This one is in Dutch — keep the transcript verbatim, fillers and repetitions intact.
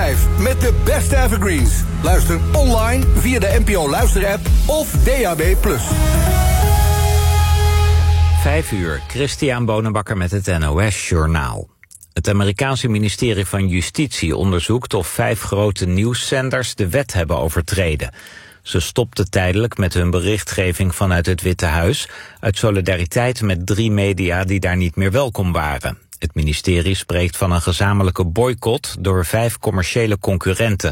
vijf met de beste evergreens. Luister online via de N P O Luisterapp of D A B plus. Vijf uur, Christian Bonenbakker met het N O S-journaal. Het Amerikaanse ministerie van Justitie onderzoekt of vijf grote nieuwszenders de wet hebben overtreden. Ze stopten tijdelijk met hun berichtgeving vanuit het Witte Huis, uit solidariteit met drie media die daar niet meer welkom waren. Het ministerie spreekt van een gezamenlijke boycott door vijf commerciële concurrenten.